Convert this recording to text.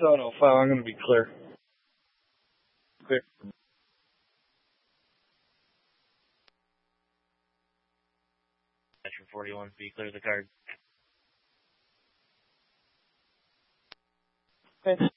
705. I'm going to be clear. Clear. Metro 41, be clear the card. Okay.